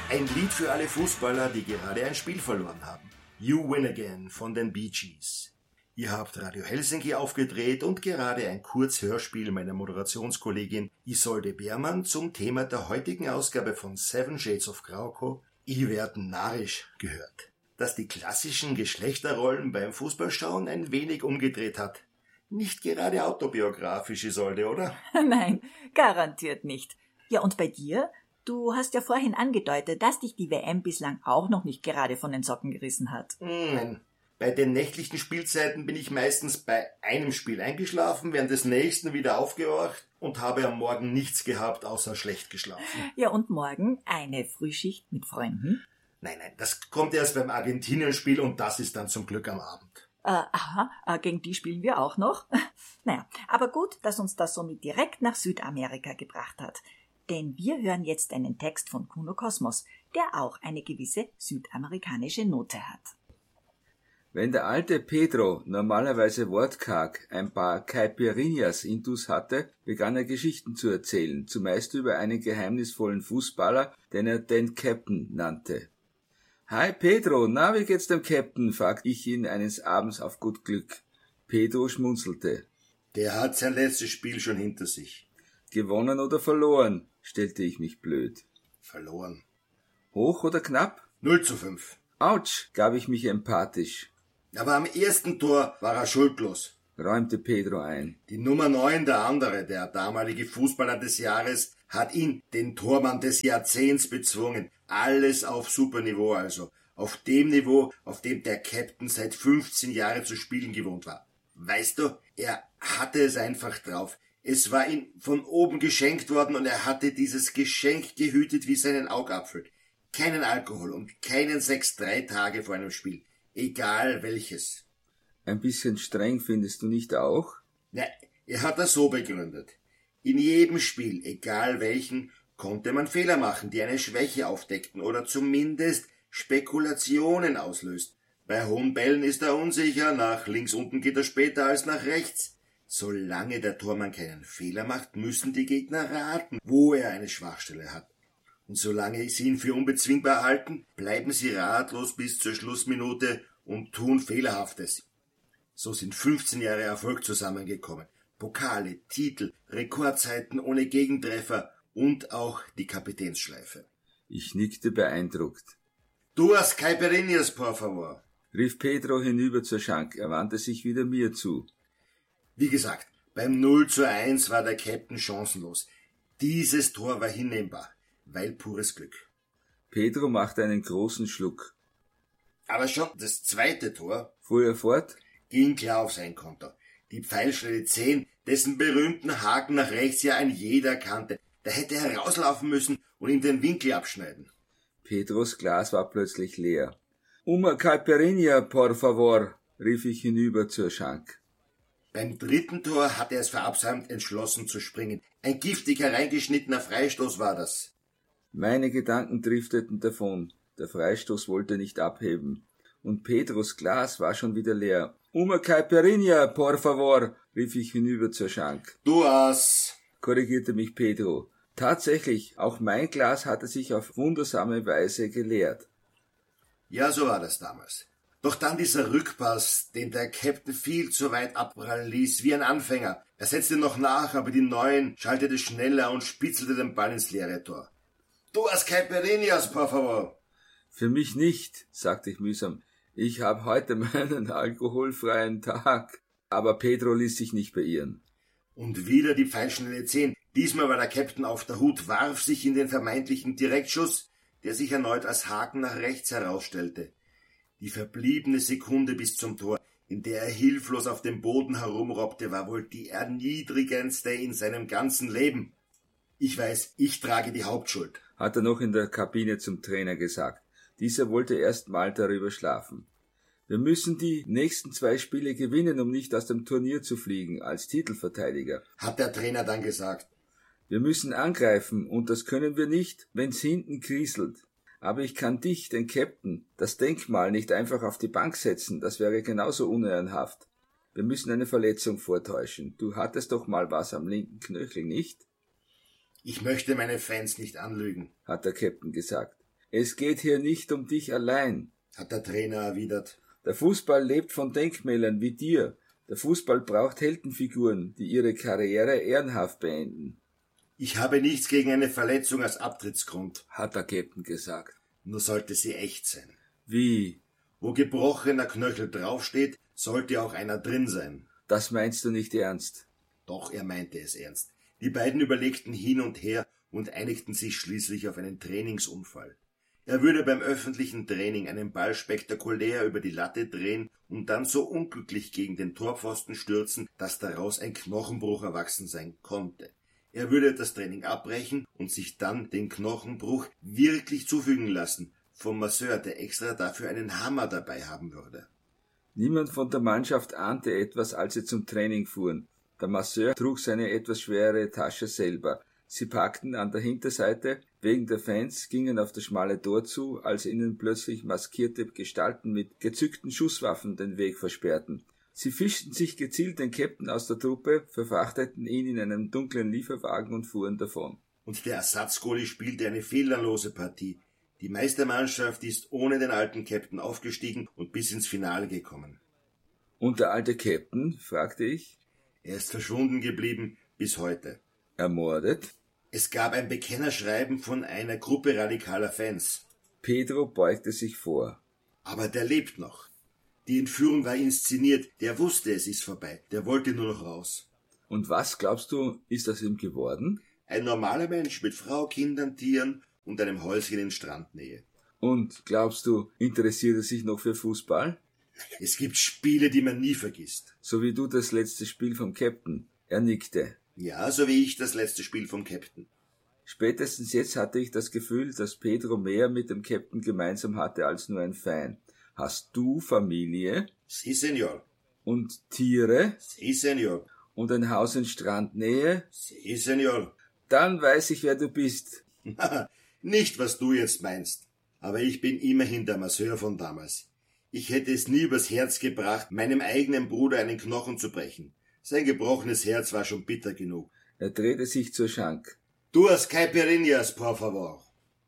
Ein Lied für alle Fußballer, die gerade ein Spiel verloren haben. You Win Again von den Bee Gees. Ihr habt Radio Helsinki aufgedreht und gerade ein Kurzhörspiel meiner Moderationskollegin Isolde Beermann zum Thema der heutigen Ausgabe von Seven Shades of Grauko, I werden narrisch, gehört. Dass die klassischen Geschlechterrollen beim Fußballschauen ein wenig umgedreht hat. Nicht gerade autobiografisch, Isolde, oder? Nein, garantiert nicht. Ja, und bei dir? Du hast ja vorhin angedeutet, dass dich die WM bislang auch noch nicht gerade von den Socken gerissen hat. Nein. Bei den nächtlichen Spielzeiten bin ich meistens bei einem Spiel eingeschlafen, während des nächsten wieder aufgewacht und habe am Morgen nichts gehabt, außer schlecht geschlafen. Ja, und morgen eine Frühschicht mit Freunden? Nein, das kommt erst beim Argentinien-Spiel und das ist dann zum Glück am Abend. Gegen die spielen wir auch noch. Naja, aber gut, dass uns das somit direkt nach Südamerika gebracht hat. Denn wir hören jetzt einen Text von Kuno Kosmos, der auch eine gewisse südamerikanische Note hat. Wenn der alte Pedro, normalerweise wortkarg, ein paar Caipirinhas intus hatte, begann er Geschichten zu erzählen, zumeist über einen geheimnisvollen Fußballer, den er den Captain nannte. »Hi Pedro, na, wie geht's dem Captain?« fragte ich ihn eines Abends auf gut Glück. Pedro schmunzelte. Der hat sein letztes Spiel schon hinter sich. »Gewonnen oder verloren?« stellte ich mich blöd. Verloren. »Hoch oder knapp?« 0:5. »Autsch«, gab ich mich empathisch. Aber am ersten Tor war er schuldlos, räumte Pedro ein. Die Nummer 9, der andere, der damalige Fußballer des Jahres, hat ihn, den Tormann des Jahrzehnts, bezwungen. Alles auf Superniveau also. Auf dem Niveau, auf dem der Captain seit 15 Jahren zu spielen gewohnt war. Weißt du, er hatte es einfach drauf. Es war ihm von oben geschenkt worden und er hatte dieses Geschenk gehütet wie seinen Augapfel. Keinen Alkohol und keinen Sex 3 Tage vor einem Spiel. Egal welches. Ein bisschen streng findest du nicht auch? Na, er hat das so begründet. In jedem Spiel, egal welchen, konnte man Fehler machen, die eine Schwäche aufdeckten oder zumindest Spekulationen auslösten. Bei hohen Bällen ist er unsicher, nach links unten geht er später als nach rechts. Solange der Tormann keinen Fehler macht, müssen die Gegner raten, wo er eine Schwachstelle hat. Und solange sie ihn für unbezwingbar halten, bleiben sie ratlos bis zur Schlussminute und tun Fehlerhaftes. So sind 15 Jahre Erfolg zusammengekommen. Pokale, Titel, Rekordzeiten ohne Gegentreffer und auch die Kapitänsschleife. Ich nickte beeindruckt. »Duas caipirinhas, por favor«, rief Pedro hinüber zur Schank. Er wandte sich wieder mir zu. Wie gesagt, beim 0:1 war der Captain chancenlos. Dieses Tor war hinnehmbar, weil pures Glück. Pedro machte einen großen Schluck. Aber schon das zweite Tor, fuhr er fort, ging klar auf sein Konto. Die Pfeilstelle 10, dessen berühmten Haken nach rechts ja ein jeder kannte. Da hätte er rauslaufen müssen und ihm den Winkel abschneiden. Pedros Glas war plötzlich leer. »Uma caipirinha, por favor«, rief ich hinüber zur Schank. Beim dritten Tor hatte er es verabsäumt, entschlossen zu springen. Ein giftig hereingeschnittener Freistoß war das. Meine Gedanken drifteten davon. Der Freistoß wollte nicht abheben. Und Pedros Glas war schon wieder leer. »Uma caipirinha, por favor«, rief ich hinüber zur Schank. »Duas«, korrigierte mich Pedro. Tatsächlich, auch mein Glas hatte sich auf wundersame Weise geleert. Ja, so war das damals. Doch dann dieser Rückpass, den der Captain viel zu weit abprallen ließ, wie ein Anfänger. Er setzte noch nach, aber die Neuen schaltete schneller und spitzelte den Ball ins leere Tor. »Duas caipirinhas, por favor«. »Für mich nicht«, sagte ich mühsam. »Ich habe heute meinen alkoholfreien Tag.« Aber Pedro ließ sich nicht beirren. Und wieder die Pfeilschnelle 10. Diesmal war der Captain auf der Hut, warf sich in den vermeintlichen Direktschuss, der sich erneut als Haken nach rechts herausstellte. Die verbliebene Sekunde bis zum Tor, in der er hilflos auf dem Boden herumrobbte, war wohl die erniedrigendste in seinem ganzen Leben. Ich weiß, ich trage die Hauptschuld, hat er noch in der Kabine zum Trainer gesagt. Dieser wollte erst mal darüber schlafen. Wir müssen die nächsten 2 Spiele gewinnen, um nicht aus dem Turnier zu fliegen, als Titelverteidiger, hat der Trainer dann gesagt. Wir müssen angreifen, und das können wir nicht, wenn's hinten kriselt. Aber ich kann dich, den Captain, das Denkmal nicht einfach auf die Bank setzen, das wäre genauso unehrenhaft. Wir müssen eine Verletzung vortäuschen. Du hattest doch mal was am linken Knöchel, nicht? Ich möchte meine Fans nicht anlügen, hat der Captain gesagt. Es geht hier nicht um dich allein, hat der Trainer erwidert. Der Fußball lebt von Denkmälern wie dir. Der Fußball braucht Heldenfiguren, die ihre Karriere ehrenhaft beenden. Ich habe nichts gegen eine Verletzung als Abtrittsgrund, hat der Captain gesagt. Nur sollte sie echt sein. Wie? Wo gebrochener Knöchel draufsteht, sollte auch einer drin sein. Das meinst du nicht ernst? Doch, er meinte es ernst. Die beiden überlegten hin und her und einigten sich schließlich auf einen Trainingsunfall. Er würde beim öffentlichen Training einen Ball spektakulär über die Latte drehen und dann so unglücklich gegen den Torpfosten stürzen, dass daraus ein Knochenbruch erwachsen sein konnte. Er würde das Training abbrechen und sich dann den Knochenbruch wirklich zufügen lassen, vom Masseur, der extra dafür einen Hammer dabei haben würde. Niemand von der Mannschaft ahnte etwas, als sie zum Training fuhren. Der Masseur trug seine etwas schwere Tasche selber. Sie parkten an der Hinterseite, wegen der Fans, gingen auf das schmale Tor zu, als ihnen plötzlich maskierte Gestalten mit gezückten Schusswaffen den Weg versperrten. Sie fischten sich gezielt den Captain aus der Truppe, verfrachteten ihn in einem dunklen Lieferwagen und fuhren davon. Und der Ersatzgoalie spielte eine fehlerlose Partie. Die Meistermannschaft ist ohne den alten Captain aufgestiegen und bis ins Finale gekommen. Und der alte Captain? Fragte ich. Er ist verschwunden geblieben bis heute. Ermordet? Es gab ein Bekennerschreiben von einer Gruppe radikaler Fans. Pedro beugte sich vor. Aber der lebt noch. Die Entführung war inszeniert. Der wusste, es ist vorbei. Der wollte nur noch raus. Und was, glaubst du, ist aus ihm geworden? Ein normaler Mensch mit Frau, Kindern, Tieren und einem Häuschen in Strandnähe. Und, glaubst du, interessiert er sich noch für Fußball? Es gibt Spiele, die man nie vergisst. So wie du das letzte Spiel vom Captain. Er nickte. Ja, so wie ich das letzte Spiel vom Captain. Spätestens jetzt hatte ich das Gefühl, dass Pedro mehr mit dem Captain gemeinsam hatte als nur ein Fan. Hast du Familie? Si, Senor. Und Tiere? Si, Senor. Und ein Haus in Strandnähe? Si, Senor. Dann weiß ich, wer du bist. Nicht, was du jetzt meinst. Aber ich bin immerhin der Masseur von damals. Ich hätte es nie übers Herz gebracht, meinem eigenen Bruder einen Knochen zu brechen. Sein gebrochenes Herz war schon bitter genug. Er drehte sich zur Schank. Duas caipirinhas, por favor.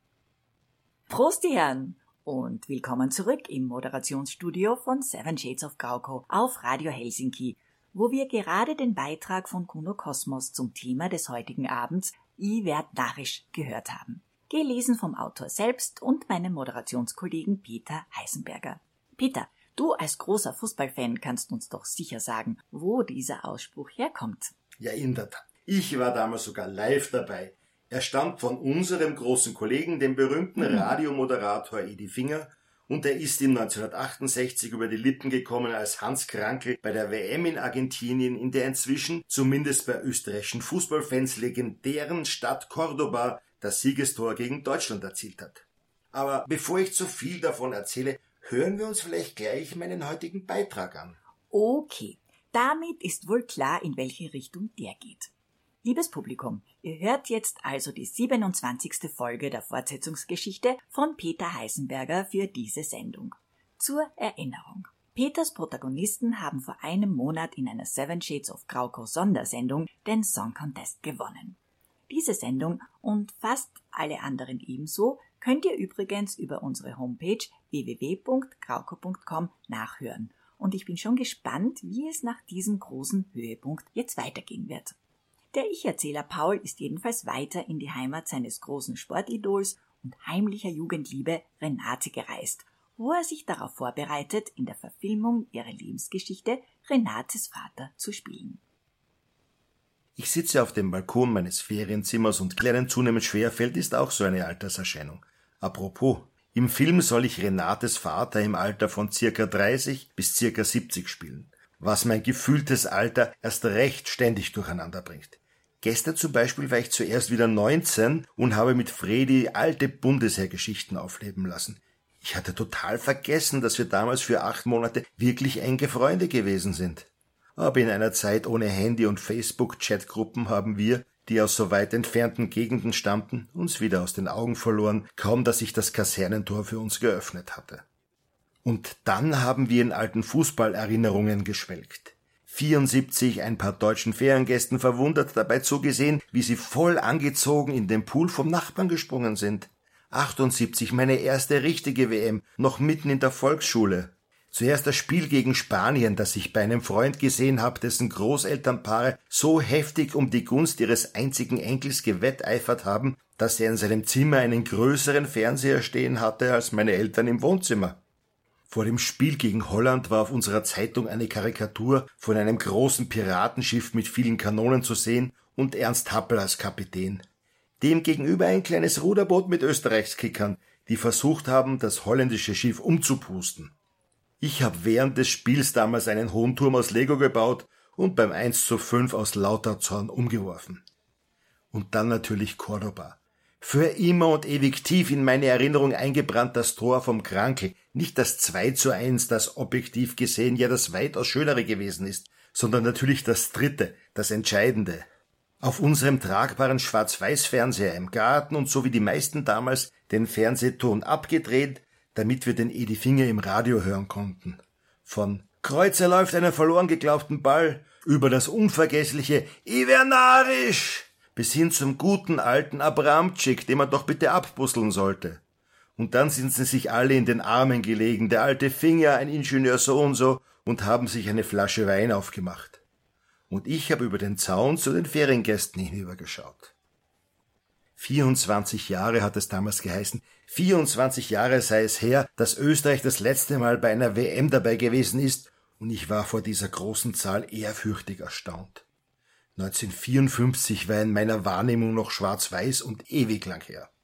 Prost, die Herren! Und willkommen zurück im Moderationsstudio von Seven Shades of Grauko auf Radio Helsinki, wo wir gerade den Beitrag von Kuno Kosmos zum Thema des heutigen Abends I werd narrisch gehört haben. Gelesen vom Autor selbst und meinem Moderationskollegen Peter Heisenberger. Peter, du als großer Fußballfan kannst uns doch sicher sagen, wo dieser Ausspruch herkommt. Ja, in der Tat. Ich war damals sogar live dabei. Er stammt von unserem großen Kollegen, dem berühmten Radiomoderator Edi Finger, und er ist ihm 1968 über die Lippen gekommen als Hans Krankl bei der WM in Argentinien, in der inzwischen, zumindest bei österreichischen Fußballfans, legendären Stadt Cordoba das Siegestor gegen Deutschland erzielt hat. Aber bevor ich zu viel davon erzähle, hören wir uns vielleicht gleich meinen heutigen Beitrag an. Okay, damit ist wohl klar, in welche Richtung der geht. Liebes Publikum, ihr hört jetzt also die 27. Folge der Fortsetzungsgeschichte von Peter Heisenberger für diese Sendung. Zur Erinnerung. Peters Protagonisten haben vor einem Monat in einer Seven Shades of Grauko Sondersendung den Song Contest gewonnen. Diese Sendung und fast alle anderen ebenso könnt ihr übrigens über unsere Homepage www.grauko.com nachhören. Und ich bin schon gespannt, wie es nach diesem großen Höhepunkt jetzt weitergehen wird. Der Ich-Erzähler Paul ist jedenfalls weiter in die Heimat seines großen Sportidols und heimlicher Jugendliebe Renate gereist, wo er sich darauf vorbereitet, in der Verfilmung ihrer Lebensgeschichte Renates Vater zu spielen. Ich sitze auf dem Balkon meines Ferienzimmers und Kleinen zunehmend schwerfällt ist auch so eine Alterserscheinung. Apropos, im Film soll ich Renates Vater im Alter von circa 30 bis circa 70 spielen, was mein gefühltes Alter erst recht ständig durcheinander bringt. Gestern zum Beispiel war ich zuerst wieder 19 und habe mit Fredi alte Bundesheergeschichten aufleben lassen. Ich hatte total vergessen, dass wir damals für 8 Monate wirklich enge Freunde gewesen sind. Aber in einer Zeit ohne Handy und Facebook-Chatgruppen haben wir, die aus so weit entfernten Gegenden stammten, uns wieder aus den Augen verloren, kaum dass sich das Kasernentor für uns geöffnet hatte. Und dann haben wir in alten Fußballerinnerungen geschwelgt. 74 ein paar deutschen Feriengästen verwundert dabei zugesehen, wie sie voll angezogen in den Pool vom Nachbarn gesprungen sind. 78 meine erste richtige WM, noch mitten in der Volksschule. Zuerst das Spiel gegen Spanien, das ich bei einem Freund gesehen habe, dessen Großelternpaare so heftig um die Gunst ihres einzigen Enkels gewetteifert haben, dass er in seinem Zimmer einen größeren Fernseher stehen hatte als meine Eltern im Wohnzimmer. Vor dem Spiel gegen Holland war auf unserer Zeitung eine Karikatur von einem großen Piratenschiff mit vielen Kanonen zu sehen und Ernst Happel als Kapitän. Dem gegenüber ein kleines Ruderboot mit Österreichskickern, die versucht haben, das holländische Schiff umzupusten. Ich habe während des Spiels damals einen hohen Turm aus Lego gebaut und beim 1:5 aus lauter Zorn umgeworfen. Und dann natürlich Cordoba. Für immer und ewig tief in meine Erinnerung eingebrannt das Tor vom Krankl, nicht das 2:1, das objektiv gesehen ja das weitaus schönere gewesen ist, sondern natürlich das dritte, das entscheidende. Auf unserem tragbaren Schwarz-Weiß-Fernseher im Garten und so wie die meisten damals den Fernsehton abgedreht, damit wir den Edi Finger im Radio hören konnten. Von Kreuzer läuft einen verloren geglaubten Ball über das unvergessliche Ivernarisch bis hin zum guten alten Abramczyk, den man doch bitte abbusseln sollte. Und dann sind sie sich alle in den Armen gelegen, der alte Finger, ein Ingenieur so und so, und haben sich eine Flasche Wein aufgemacht. Und ich habe über den Zaun zu den Feriengästen hinübergeschaut. 24 Jahre hat es damals geheißen. 24 Jahre sei es her, dass Österreich das letzte Mal bei einer WM dabei gewesen ist, und ich war vor dieser großen Zahl ehrfürchtig erstaunt. 1954 war in meiner Wahrnehmung noch schwarz-weiß und ewig lang her.